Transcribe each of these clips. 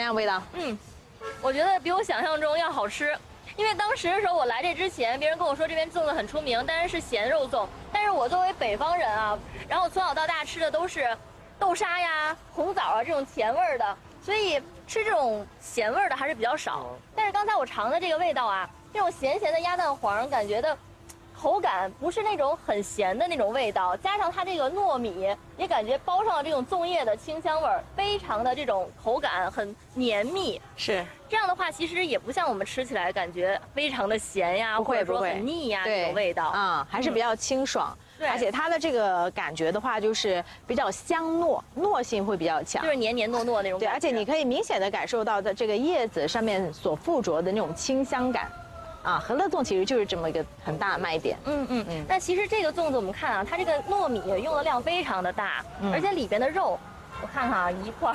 样味道？ 我觉得比我想象中要好吃。因为当时的时候我来这之前，别人跟我说这边粽子很出名，但是咸肉粽。但是我作为北方人啊，然后从小到大吃的都是豆沙呀、红枣啊这种甜味儿的，所以吃这种咸味儿的还是比较少。但是刚才我尝的这个味道啊，这种咸咸的鸭蛋黄，感觉的口感不是那种很咸的那种味道，加上它这个糯米也感觉包上了这种粽叶的清香味儿，非常的这种口感很黏密。 是这样的话，其实也不像我们吃起来感觉非常的咸呀，或者说很腻呀这种味道啊，还是比较清爽。而且它的这个感觉的话，就是比较香糯，糯性会比较强， 就是黏黏糯糯那种感觉。 对，而且你可以明显的感受到的这个叶子上面所附着的那种清香感。啊，和乐粽其实就是这么一个很大的卖点。 那其实这个粽子我们看啊，它这个糯米用的量非常的大，而且里边的肉，我看看啊，1块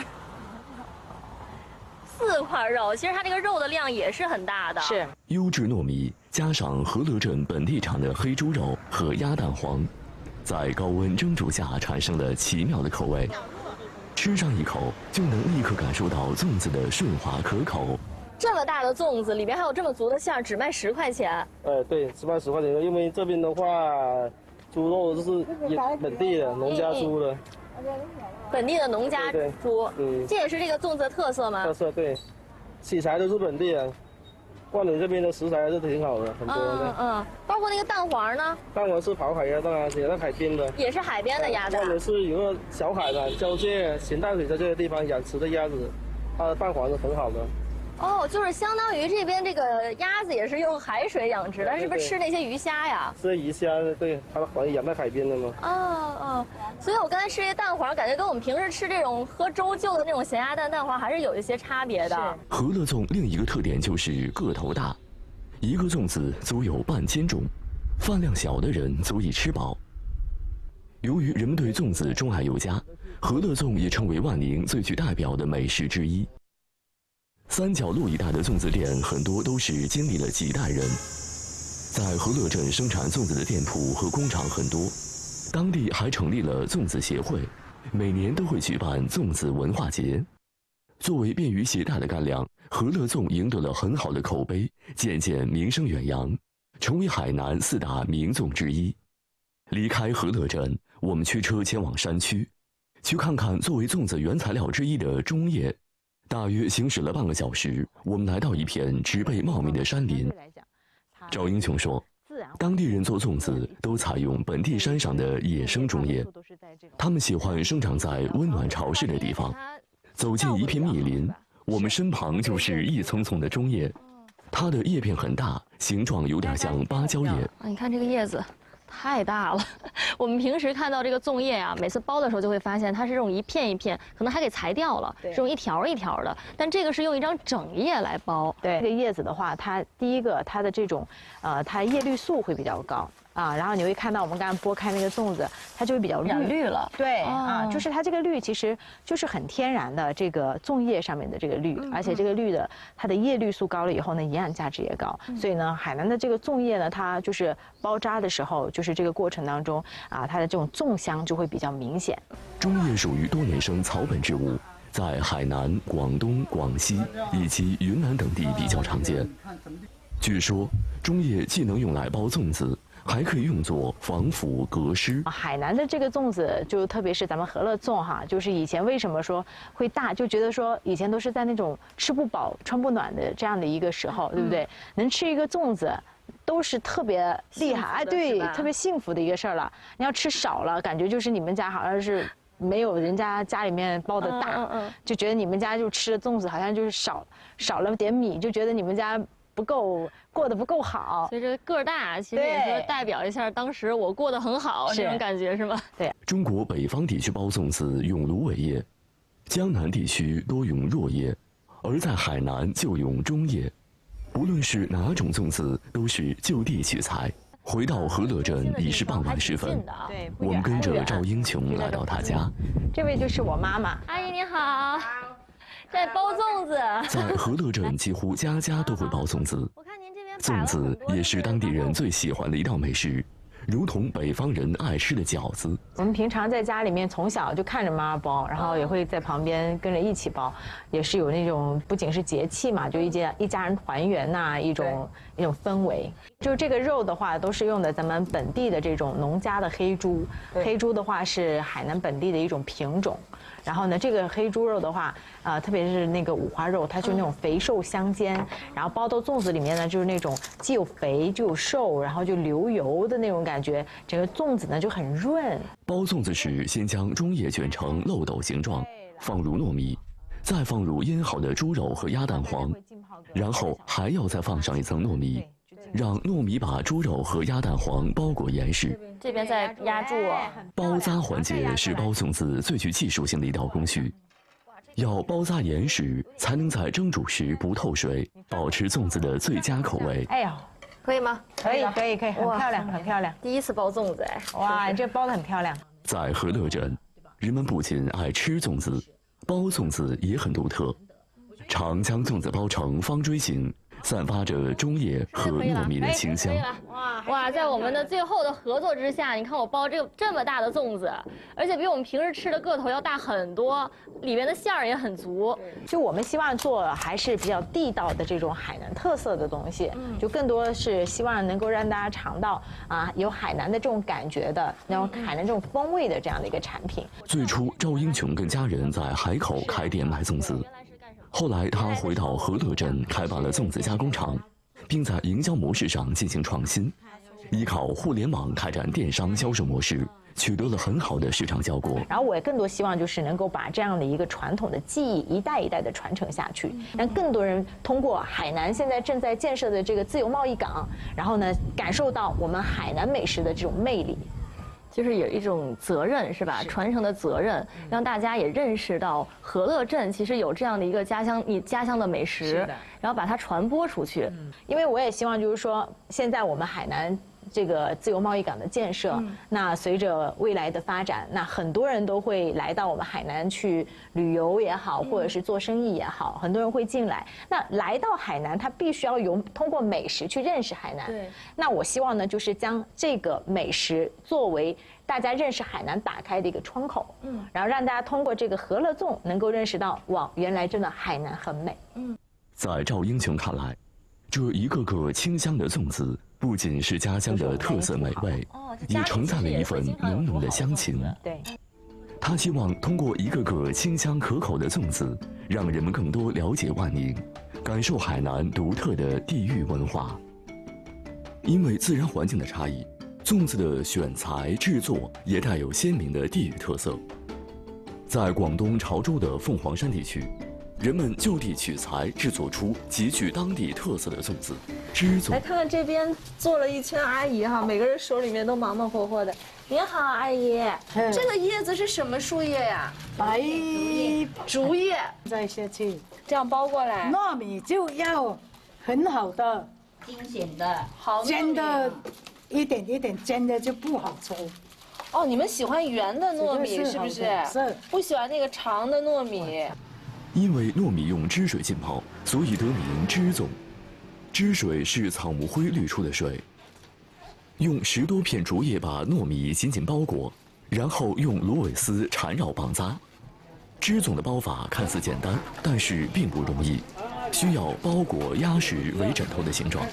4块肉，其实它这个肉的量也是很大的。 是优质糯米加上和乐镇本地产的黑猪肉和鸭蛋黄，在高温蒸煮下产生了奇妙的口味。吃上一口就能立刻感受到粽子的顺滑可口。 这么大的粽子里边还有这么足的馅儿，只卖10块钱。 对，只卖10块钱，因为这边的话，猪肉就是本地的农家猪的， 本地的农家猪。这也是这个粽子的特色吗？ 特色对，食材都是本地的。万宁这边的食材还是挺好的，很多的。 包括那个蛋黄呢？ 蛋黄是跑海鸭蛋啊，也在海边的。 也是海边的鸭蛋。 万宁是有个小海的交界咸淡水在这个地方养殖的鸭子，它的蛋黄是很好的。 哦，就是相当于这边这个鸭子也是用海水养殖的，是不是吃那些鱼虾呀？ 吃鱼虾，对，它好像养在海边的嘛。 所以我刚才吃这蛋黄，感觉跟我们平时吃这种喝粥就的那种咸鸭蛋蛋黄还是有一些差别的。 和乐粽另一个特点就是个头大，一个粽子足有半斤重，饭量小的人足以吃饱。由于人们对粽子钟爱有加，和乐粽也成为万宁最具代表的美食之一。三角路一带的粽子店很多都是经历了几代人，在和乐镇生产粽子的店铺和工厂很多，当地还成立了粽子协会，每年都会举办粽子文化节。作为便于携带的干粮，和乐粽赢得了很好的口碑，渐渐名声远扬，成为海南4大名粽之一。离开和乐镇，我们驱车前往山区，去看看作为粽子原材料之一的中叶。大约行驶了半个小时，我们来到一片植被茂密的山林。赵英琼说，当地人做粽子都采用本地山上的野生中叶，他们喜欢生长在温暖潮湿的地方。走进一片密林，我们身旁就是一丛丛的中叶，它的叶片很大，形状有点像芭蕉叶。 你看这个叶子太大了，我们平时看到这个粽叶啊，每次包的时候就会发现它是这种一片一片，可能还给裁掉了，是用一条一条的。但这个是用一张整叶来包。 对，这个叶子的话，它第一个它的这种，它叶绿素会比较高。然后你会看到我们刚刚剥开那个粽子，它就会比较绿了。 对，就是它这个绿其实就是很天然的这个粽叶上面的这个绿，而且这个绿的它的叶绿素高了以后呢，营养价值也高。所以呢，海南的这个粽叶呢，它就是包扎的时候，就是这个过程当中它的这种粽香就会比较明显。 中叶属于多年生草本植物，在海南、广东、广西以及云南等地比较常见。据说，中叶既能用来包粽子，还可以用作防腐隔湿。 海南的这个粽子，就特别是咱们和乐粽哈，就是以前为什么说会大，就觉得说以前都是在那种吃不饱穿不暖的这样的一个时候，对不对？能吃一个粽子，都是特别厉害，对，特别幸福的一个事儿了。你要吃少了，感觉就是你们家好像是没有人家家里面包的大，就觉得你们家就吃的粽子好像就是少了点米，就觉得你们家不够过得不够好， 所以这个个儿大其实也是代表一下当时我过得很好这种感觉，是吗？ 对。 中国北方地区包粽子用芦苇叶，江南地区多用箬叶，而在海南就用中叶。无论是哪种粽子，都是就地取材。回到和乐镇已是傍晚时分，我们跟着赵英琼来到她家。 这位就是我妈妈， 阿姨你好。在包粽子， 在和乐镇几乎家家都会包粽子。粽子也是当地人最喜欢的一道美食， 如同北方人爱吃的饺子。 我们平常在家里面从小就看着妈妈包，然后也会在旁边跟着一起包，也是有那种不仅是节气嘛，就一家人团圆呐、一种氛围。就这个肉的话，都是用的咱们本地的这种农家的黑猪，黑猪的话是海南本地的一种品种。然后呢，这个黑猪肉的话，特别是那个五花肉，它就是那种肥瘦相间，然后包到粽子里面呢，就是那种既有肥就有瘦，然后就流油的那种感觉，整个粽子呢就很润。 包粽子时，先将中叶卷成漏斗形状，放入糯米，再放入腌好的猪肉和鸭蛋黄，然后还要再放上一层糯米，让糯米把猪肉和鸭蛋黄包裹严实。 这边在压住。 包扎环节是包粽子最具技术性的一道工序，要包扎严实，才能在蒸煮时不透水，保持粽子的最佳口味。 哎呦， 可以吗？ 可以，很漂亮，很漂亮。 第一次包粽子哎， 哇，这包得很漂亮。 在和乐镇，人们不仅爱吃粽子，包粽子也很独特，常将粽子包成方锥形，散发着中叶和糯米的清香。 哇，在我们的最后的合作之下，你看我包这么大的粽子，而且比我们平时吃的个头要大很多，里面的馅儿也很足。 就我们希望做还是比较地道的这种海南特色的东西，就更多是希望能够让大家尝到有海南的这种感觉的，然后海南这种风味的这样的一个产品。 最初，赵英琼跟家人在海口开店卖粽子，后来他回到和乐镇开办了粽子加工厂，并在营销模式上进行创新，依靠互联网开展电商销售模式，取得了很好的市场效果。 然后我也更多希望就是能够把这样的一个传统的技艺一代一代的传承下去，让更多人通过海南现在正在建设的这个自由贸易港，然后呢感受到我们海南美食的这种魅力。 就是有一种责任，是吧？传承的责任，让大家也认识到和乐镇其实有这样的一个家乡的美食，然后把它传播出去。 因为我也希望就是说，现在我们海南这个自由贸易港的建设，那随着未来的发展，那很多人都会来到我们海南去旅游也好，或者是做生意也好，很多人会进来。那来到海南，他必须要通过美食去认识海南。 对。 那我希望呢，就是将这个美食作为大家认识海南打开的一个窗口，然后让大家通过这个和乐粽能够认识到，哇，原来真的海南很美。 在赵英琼看来，这一个个清香的粽子不仅是家乡的特色美味，也承载了一份浓浓的乡情。 对， 他希望通过一个个清香可口的粽子，让人们更多了解万宁，感受海南独特的地域文化。因为自然环境的差异，粽子的选材制作也带有鲜明的地域特色。在广东潮州的凤凰山地区，人们就地取材制作出极具当地特色的粽子枝粽。 来看看这边坐了一圈阿姨哈，每个人手里面都忙忙活活的。您好，阿姨，这个叶子是什么树叶呀？ 白竹叶再下去， 这样包过来。 糯米就要很好的精选的， 好煎的，一点一点煎的就不好吃。 哦，你们喜欢圆的糯米是是不是？ 是。 不喜欢那个长的糯米。 因为糯米用汁水浸泡，所以得名汁粽。汁水是草木灰滤出的水。用10多片竹叶把糯米紧紧包裹，然后用芦苇丝缠绕绑扎。汁粽的包法看似简单，但是并不容易，需要包裹压实为枕头的形状。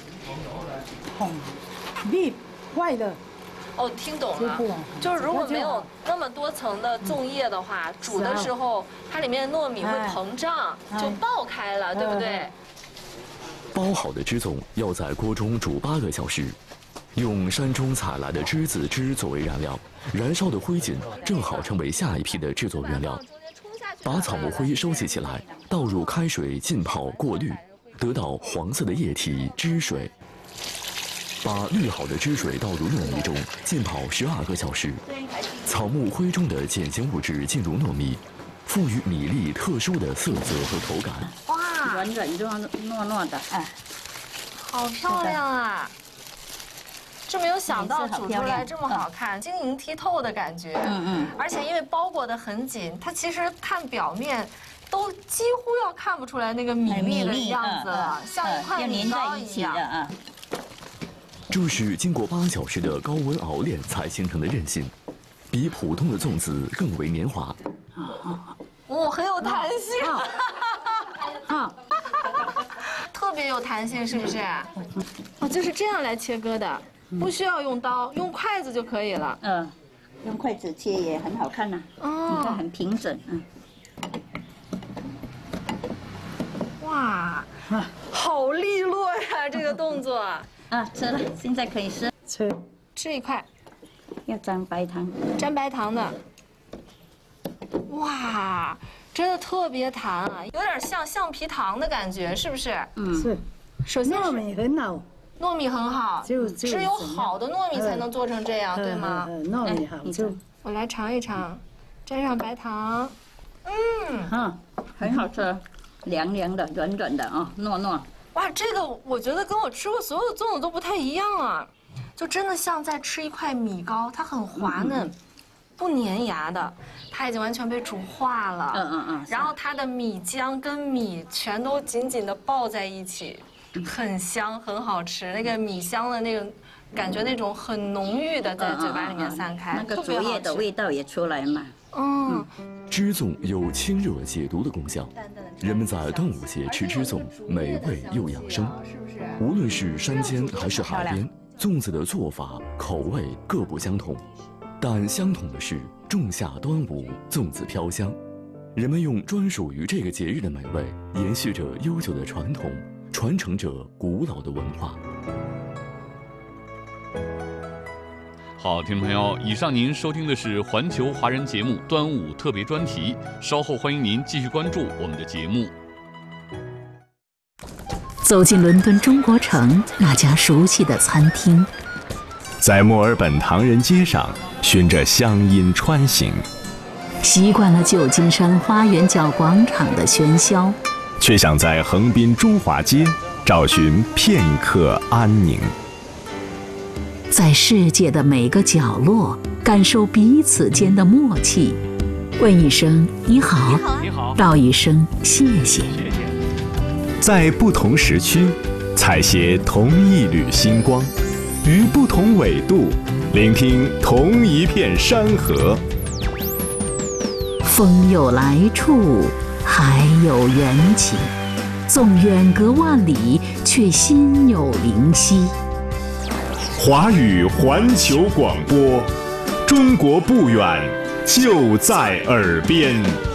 密坏了。 哦，听懂了，就是如果没有那么多层的粽叶的话，煮的时候它里面的糯米会膨胀，就爆开了，对不对？ 包好的汁粽要在锅中煮8个小时，用山中采来的栀子汁作为燃料，燃烧的灰烬正好成为下一批的制作原料。把草木灰收集起来，倒入开水浸泡过滤，得到黄色的液体汁水。把滤好的汁水倒入糯米中，浸泡12个小时。草木灰中的碱性物质进入糯米，赋予米粒特殊的色泽和口感。 哇，软软糯糯的，哎， 好漂亮啊！真没有想到煮出来这么好看，晶莹剔透的感觉。而且因为包裹得很紧，它其实看表面都几乎要看不出来那个米粒的样子了，像一块米糕一样。 这是经过8小时的高温熬炼才形成的韧性，比普通的粽子更为黏滑。 很有弹性，特别有弹性，是不是？就是这样来切割的，不需要用刀，用筷子就可以了。 用筷子切也很好看呐。你看很平整。 哇，好利落呀，这个动作。 吃了，现在可以吃。 吃一块， 要沾白糖。 沾白糖的。哇，真的特别弹啊，有点像橡皮糖的感觉，是不是？ 是。 首先糯米很好， 糯米很好， 只有好的糯米才能做成这样，对吗？ 糯米好就。 我来尝一尝，沾上白糖， 很好吃，凉凉的，软软的糯糯。 哇，这个我觉得跟我吃过所有的粽子都不太一样啊，就真的像在吃一块米糕，它很滑嫩，不粘牙的，它已经完全被煮化了。然后它的米浆跟米全都紧紧的抱在一起，很香，很好吃。那个米香的那个感觉，那种很浓郁的在嘴巴里面散开， 那个竹叶的味道也出来嘛。 芝粽有清热解毒的功效，人们在端午节吃芝粽，美味又养生。无论是山间还是海边，粽子的做法、口味各不相同，但相同的是仲夏端午，粽子飘香。人们用专属于这个节日的美味，延续着悠久的传统，传承着古老的文化。 好，听众朋友，以上您收听的是环球华人节目端午特别专题，稍后欢迎您继续关注我们的节目。 走进伦敦中国城那家熟悉的餐厅， 在墨尔本唐人街上循着乡音穿行， 习惯了旧金山花园角广场的喧嚣， 却想在横滨中华街找寻片刻安宁。 在世界的每个角落感受彼此间的默契，问一声你好，道一声谢谢。 在不同时区采撷同一缕星光，于不同纬度聆听同一片山河。 风有来处，海有缘起，纵远隔万里，却心有灵犀。 华语环球广播，中国不远，就在耳边。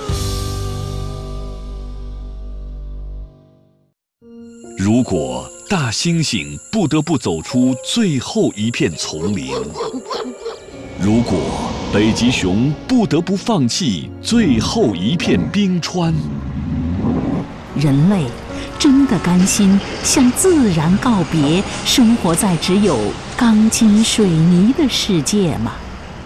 如果大猩猩不得不走出最后一片丛林，如果北极熊不得不放弃最后一片冰川， 人类真的甘心向自然告别，生活在只有钢筋水泥的世界吗？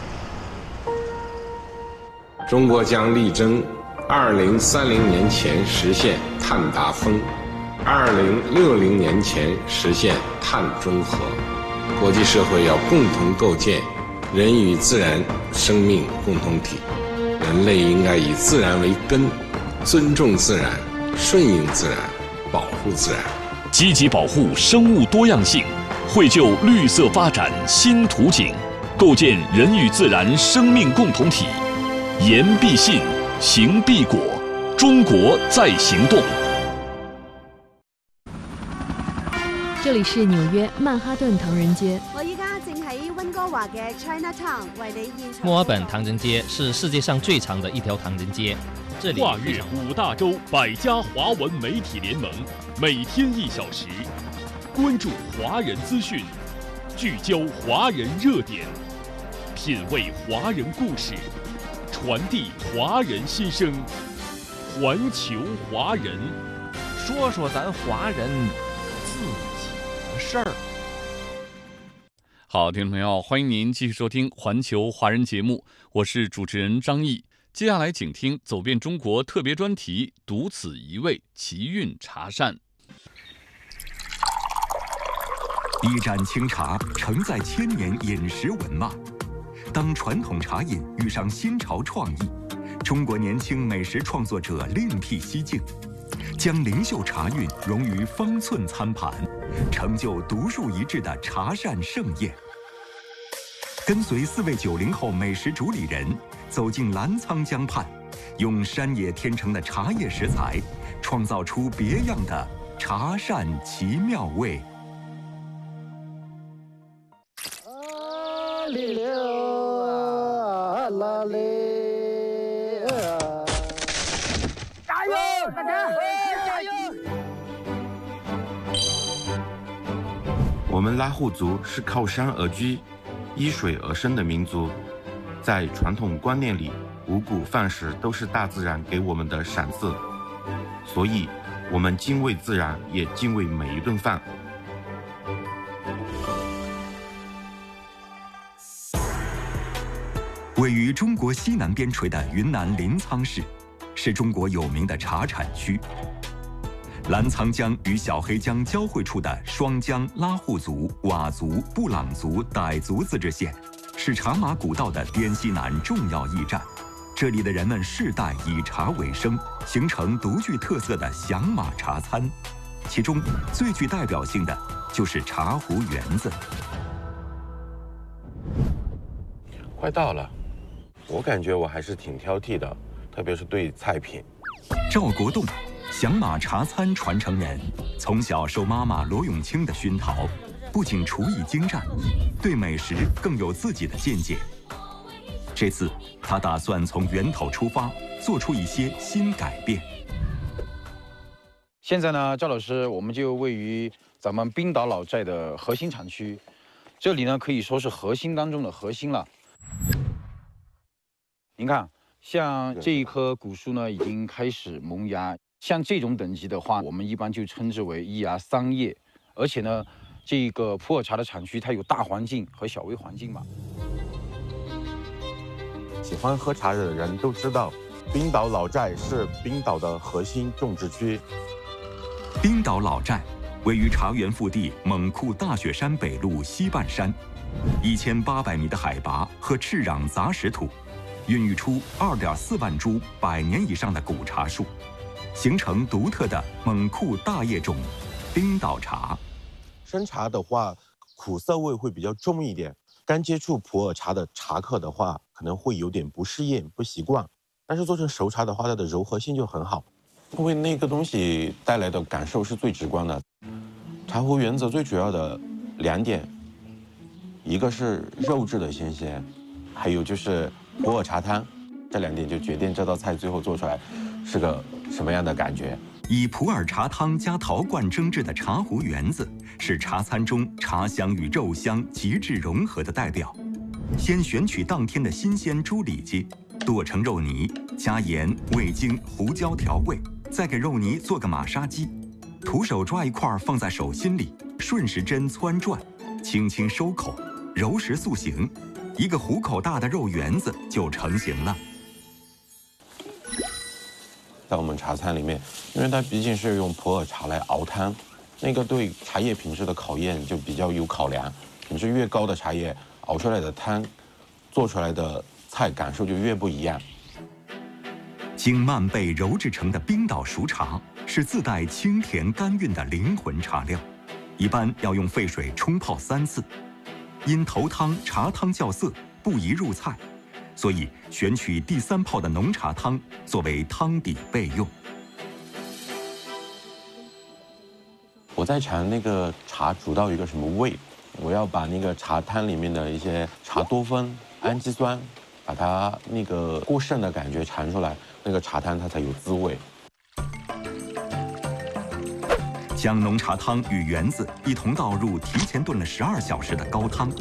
中国将力争2030年前实现碳达峰，2060年前实现碳中和。国际社会要共同构建人与自然生命共同体，人类应该以自然为根，尊重自然，顺应自然，保护自然， 积极保护生物多样性，绘就绿色发展新图景，构建人与自然生命共同体。言必信，行必果，中国在行动。 这里是纽约曼哈顿唐人街。 我依家正喺温哥華嘅 Chinatown 為你現場。 墨爾本唐人街是世界上最長的一條唐人街。这里跨越5大洲100家华文媒体联盟，每天1小时，关注华人资讯，聚焦华人热点，品味华人故事，传递华人心声。环球华人， 说说咱华人自己的事儿。 好，听众朋友，欢迎您继续收听环球华人节目，我是主持人张毅。接下来请听走遍中国特别专题，独此一味奇韵茶膳。 一盏清茶承载千年饮食文脉。当传统茶饮遇上新潮创意，中国年轻美食创作者另辟蹊径， 将灵秀茶韵融于方寸餐盘，成就独树一帜的茶膳盛宴。跟随4位90后美食主理人走进澜沧江畔，用山野天成的茶叶食材，创造出别样的茶膳奇妙味。 加油！大家加油！ 我们拉祜族是靠山而居、依水而生的民族，在传统观念里，五谷饭食都是大自然给我们的赏赐，所以我们敬畏自然，也敬畏每一顿饭。 位于中国西南边陲的云南临沧市，是中国有名的茶产区。澜沧江与小黑江交汇处的双江拉祜族、佤族、布朗族、傣族自治县，是茶马古道的滇西南重要驿站。这里的人们世代以茶为生，形成独具特色的响马茶餐。其中最具代表性的就是茶壶圆子。 快到了，我感觉我还是挺挑剔的，特别是对菜品。 赵国栋，响马茶餐传承人，从小受妈妈罗永清的熏陶，不仅厨艺精湛，对美食更有自己的见解。这次他打算从源头出发，做出一些新改变。 现在呢，赵老师，我们就位于咱们冰岛老寨的核心产区，这里呢可以说是核心当中的核心了。您看，像这一棵古树呢，已经开始萌芽。像这种等级的话，我们一般就称之为一芽三叶。而且呢，这个普洱茶的产区它有大环境和小微环境嘛。 喜欢喝茶的人都知道，冰岛老寨是冰岛的核心种植区。 冰岛老寨位于茶园腹地蒙库大雪山北麓西半山，1800米的海拔和赤壤杂石土，孕育出2.4万株100年以上的古茶树，形成独特的蒙库大叶种冰岛茶。 生茶的话，苦涩味会比较重一点，刚接触普洱茶的茶客的话，可能会有点不适应、不习惯。但是做成熟茶的话，它的柔和性就很好，因为那个东西带来的感受是最直观的。茶壶原则最主要的2点，一个是肉质的新鲜，还有就是普洱茶汤，这2点就决定这道菜最后做出来是个什么样的感觉。 以普洱茶汤加陶罐蒸制的茶壶圆子，是茶餐中茶香与肉香极致融合的代表。先选取当天的新鲜猪里脊，剁成肉泥，加盐、味精、胡椒调味，再给肉泥做个马杀鸡。徒手抓一块放在手心里，顺时针汆转，轻轻收口，揉实塑形，一个虎口大的肉圆子就成型了。 在我们茶餐里面，因为它毕竟是用普洱茶来熬汤，那个对茶叶品质的考验就比较有考量。品质越高的茶叶，熬出来的汤，做出来的菜感受就越不一样。 经慢焙揉制成的冰岛熟茶是自带清甜甘韵的灵魂茶料，一般要用沸水冲泡3次。因头汤茶汤较涩，不宜入菜，所以选取第3泡的浓茶汤作为汤底备用。 我在尝那个茶煮到一个什么味，我要把那个茶汤里面的一些茶多酚、氨基酸，把它那个过剩的感觉尝出来，那个茶汤它才有滋味。 将浓茶汤与圆子一同倒入提前炖了12小时的高汤，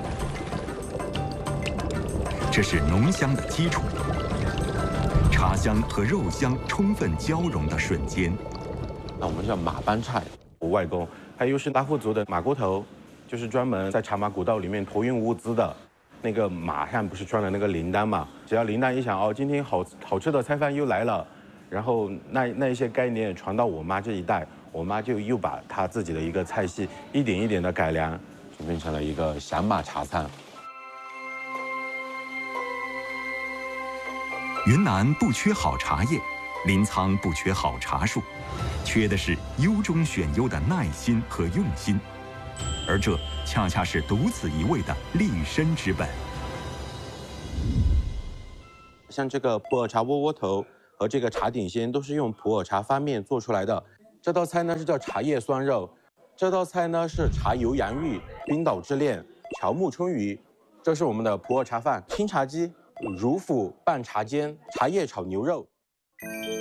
这是浓香的基础。茶香和肉香充分交融的瞬间， 那我们叫马帮菜。我外公他又是拉祜族的马锅头，就是专门在茶马古道里面托运物资的。那个马上不是装了那个铃铛嘛？只要铃铛一响，哦，今天好吃的菜饭又来了。然后那一些概念传到我妈这一代，我妈就又把她自己的一个菜系一点一点的改良，就变成了一个响马茶餐。 云南不缺好茶叶， 临沧不缺好茶树，缺的是优中选优的耐心和用心，而这恰恰是独此一味的立身之本。 像这个普洱茶窝窝头和这个茶顶鲜都是用普洱茶发面做出来的。这道菜呢是叫茶叶酸肉，这道菜呢是茶油洋芋、冰岛之恋、条目春鱼。这是我们的普洱茶饭，清茶鸡、乳腐拌茶尖、茶叶炒牛肉。